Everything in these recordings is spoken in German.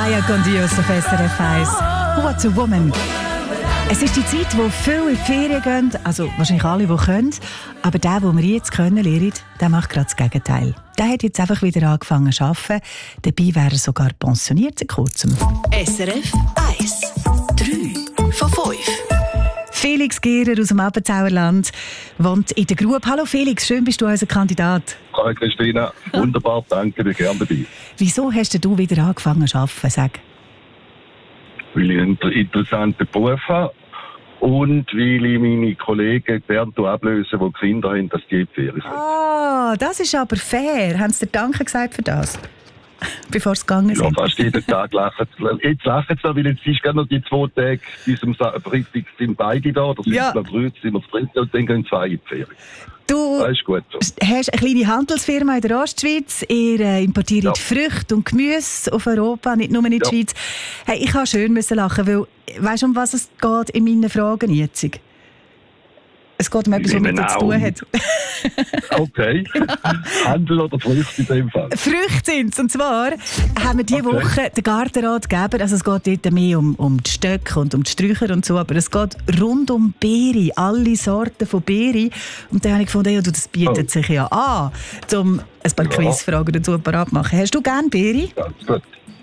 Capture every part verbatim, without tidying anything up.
Maya con Dios auf S R F eins. What a Woman. Es ist die Zeit, wo viele in die Ferien gehen, also wahrscheinlich alle, die können. Aber der, den wir jetzt können lernen, der macht gerade das Gegenteil. Der hat jetzt einfach wieder angefangen zu arbeiten. Dabei wäre er sogar pensioniert seit kurzem. S R F eins. drei von fünf. Felix Gehrer aus dem Appenzauerland wohnt in der Grube. Hallo Felix, schön bist du unser Kandidat. Hallo Christina, wunderbar, danke, bin gerne dabei. Wieso hast du wieder angefangen zu arbeiten? Sag. Weil ich einen interessanten Beruf habe und weil ich meine Kollegen gelernt ablösen, die Kinder haben, dass die in die Ferien sind. Ah, das ist aber fair. Haben sie dir Danke gesagt für das? Bevor es gegangen Ja, sind? fast jeden Tag lachen sie. Jetzt lachen sie, weil jetzt ist gerade noch die zwei Tage bis zum Freitag sind beide da, oder sind Ja. es noch drei, sind wir das dritte und dann gehen zwei in die Ferien. Du Das ist gut so. hast eine kleine Handelsfirma in der Ostschweiz. Ihr äh, importiert Ja. Früchte und Gemüse auf Europa, nicht nur in die Ja. Schweiz. Hey, ich musste schön müssen lachen, weil weißt du, um was es geht in meinen Fragen jetzt? Es geht um etwas, was mit dir zu tun hat. Okay. Handel oder Früchte in dem Fall? Früchte sind es. Und zwar haben wir diese Okay. Woche den Gartenrat gegeben. Also es geht dort mehr um, um die Stöcke und um die Sträucher und so. Aber es geht rund um Beere, alle Sorten von Beere. Und dann habe ich gefunden, ja, du, das bietet Oh. sich ja an, um ein paar Ja. Quizfragen dazu parat zu machen. Hast du gerne Beere? Ganz gut.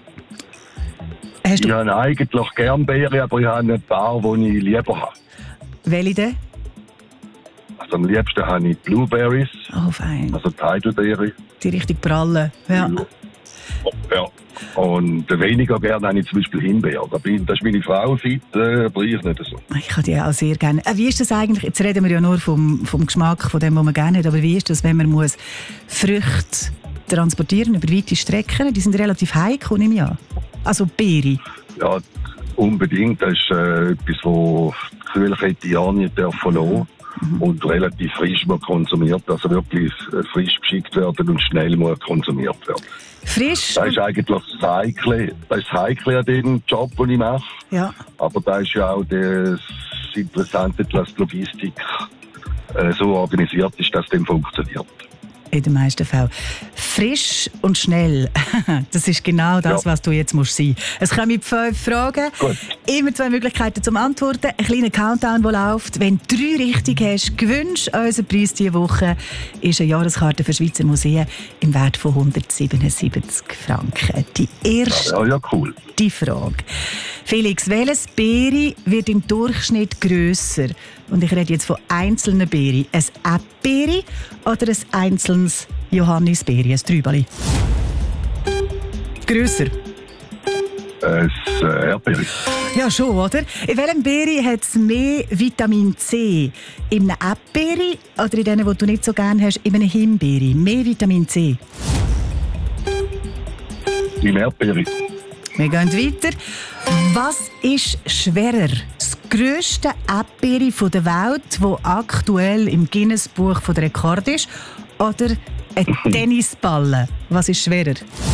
Hast du Ich habe eigentlich gerne Beeren, aber ich habe ein paar, die ich lieber habe. welche denn? Also am liebsten habe ich Blueberries, Oh, fein. also die Heidelbeere. Die richtig prallen. Ja. Ja. Und weniger gerne habe ich zum Beispiel Himbeer. Da bin, das ist meine Frau fit, äh, aber ich nicht so. Ich habe die auch sehr gerne. Äh, wie ist das eigentlich? Jetzt reden wir ja nur vom, vom Geschmack, von dem, was man gerne hat. Aber wie ist das, wenn man muss Früchte transportieren über weite Strecken? Die sind relativ heikel, nehme ich an. Also Beere. Ja, unbedingt. Das ist äh, etwas, wo die Kühlkette ja nicht verlassen darf. Mhm. Und relativ frisch muss konsumiert, also wirklich äh, frisch beschickt werden und schnell muss konsumiert werden. Frisch. Das ist eigentlich das Heikle, das ist das Heikle an dem Job, den ich mache. Ja. Aber da ist ja auch das Interessante, dass die Logistik äh, so organisiert ist, dass dem funktioniert. In den meisten Fällen. Frisch und schnell. Das ist genau das, Ja. was du jetzt musst sein. Es kommen fünf Fragen. Gut. Immer zwei Möglichkeiten zum Antworten. Ein kleiner Countdown, der läuft. Wenn du drei richtig hast, gewünscht unser Preis diese Woche ist eine Jahreskarte für Schweizer Museen im Wert von hundertsiebenundsiebzig Franken. Die erste Ja, ja, cool. die Frage. Felix, welches Beere wird im Durchschnitt grösser? Und ich rede jetzt von einzelnen Beeren. Ein Äpfel oder ein einzelnes Johannisbeere, ein Trübeli? Grösser? Ein äh, Erdbeere. Ja, schon, oder? In welchem Beere hat es mehr Vitamin C? In einem Äpfel oder in denen, die du nicht so gerne hast, in einem Himbeere? Mehr Vitamin C? Im Erdbeere. Wir gehen weiter. Was ist schwerer? Das grösste Äpfel der Welt, das aktuell im Guinness-Buch der Rekord ist, oder ein Tennisball? Was ist schwerer?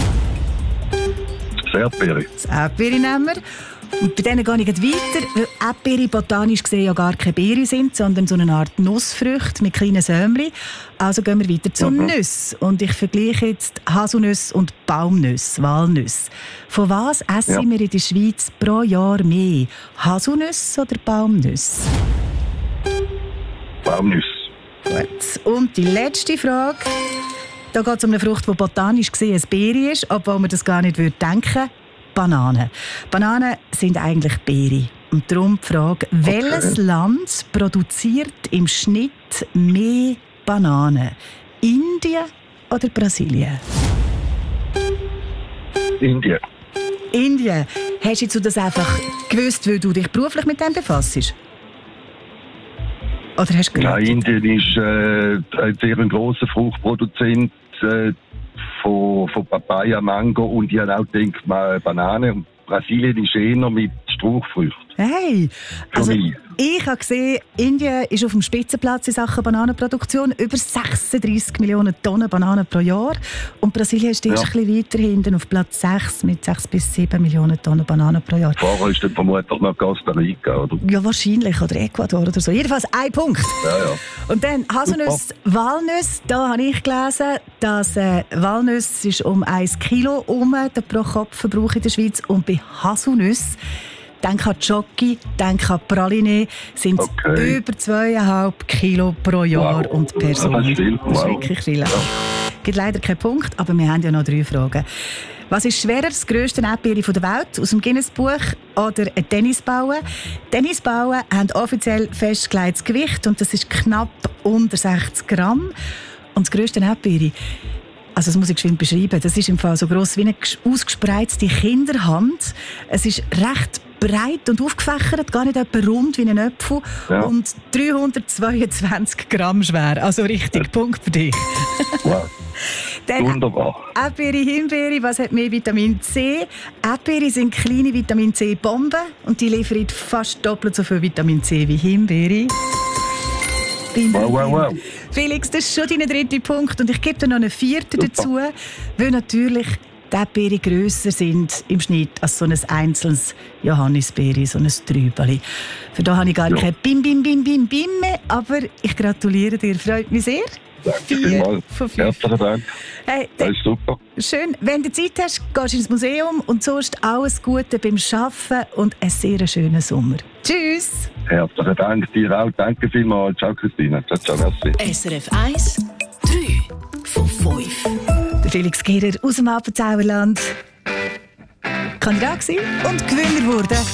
Das Erdbeere. Das Äpfel nehmen wir. Und bei denen gehe ich weiter, weil Äpfel botanisch gesehen ja gar keine Beere sind, sondern so eine Art Nussfrüchte mit kleinen Sämli. Also gehen wir weiter zu Mhm. Nüssen. Und ich vergleiche jetzt Haselnüsse und Baumnüsse, Walnüsse. Von was essen Ja. wir in der Schweiz pro Jahr mehr? Haselnüsse oder Baumnüsse? Baumnüsse. Gut. Und die letzte Frage. Da geht es um eine Frucht, die botanisch gesehen eine Beere ist, obwohl man das gar nicht würde denken. Bananen. Bananen sind eigentlich Beere. Und darum die Frage, welches Land produziert im Schnitt mehr Bananen? Indien oder Brasilien? Indien. Indien. Hast du jetzt das einfach gewusst, weil du dich beruflich mit dem befasst? Oder hast du Ja, geraten? Indien ist äh, ein sehr grosser Fruchtproduzent äh, von, von Papaya, Mango und ich habe auch gedacht, mal Banane. Und Brasilien ist eher mit Strauchfrüchten. Hey, Für also mich. Ich habe gesehen, Indien ist auf dem Spitzenplatz in Sachen Bananenproduktion. Über sechsunddreissig Millionen Tonnen Bananen pro Jahr. Und Brasilien ist erst Ja. ein bisschen weiter hinten auf Platz sechs mit sechs bis sieben Millionen Tonnen Bananen pro Jahr. Vorher ist dann vermutlich noch Costa Rica, oder? Ja, wahrscheinlich. Oder Ecuador oder so. Jedenfalls ein Punkt. Ja, ja. Und dann Haselnüsse, Walnüsse. Da habe ich gelesen, dass äh, Walnüsse ist um ein Kilo um der Pro-Kopf-Verbrauch in der Schweiz. Und bei Haselnüsse, denk an Jockey, denk an Praline, sind es Okay. über zweieinhalb Kilo pro Jahr Wow. und Person. Das ist viel. Das ist Wow. wirklich viel. Es gibt leider keinen Punkt, aber wir haben ja noch drei Fragen. Was ist schwerer, das grösste Erdbeere der Welt aus dem Guinness-Buch oder ein Tennisbauen? Tennisbauen haben offiziell festgelegtes Gewicht und das ist knapp unter sechzig Gramm. Und das grösste Erdbeere, also das muss ich geschwind beschreiben, das ist im Fall so gross wie eine ges- ausgespreizte Kinderhand. Es ist recht breit und aufgefächert, gar nicht etwa rund wie ein Apfel Ja. und dreihundertzweiundzwanzig Gramm schwer. Also richtig, Punkt für dich. Wow. Dann Wunderbar. Erdbeere, Himbeere, was hat mehr Vitamin C? Erdbeere sind kleine Vitamin C-Bomben und die liefern fast doppelt so viel Vitamin C wie Himbeere. Bim, Wow, bim, wow, bim. wow. Felix, das ist schon dein dritter Punkt und ich gebe dir noch einen vierten Super. dazu, weil natürlich die Erdbeere grösser sind im Schnitt als so ein einzelnes Johannisbeere, so ein Trübeli. Für da habe ich gar Ja. kein Bim, Bim, Bim, Bim, Bim mehr, aber ich gratuliere dir, freut mich sehr. Danke Vier vielmals. von fünf. Herzlichen Dank. Hey, Das ist super. schön, wenn du Zeit hast, gehst du ins Museum und sonst alles Gute beim Arbeiten und einen sehr schönen Sommer. Tschüss! Herzlichen Dank dir auch. Danke vielmals. Ciao, Christina. Ciao, ciao, merci. S R F eins, drei von fünf. Der Felix Gehrer aus dem Appenzauerland. Kandidat gewesen und Gewinner wurde.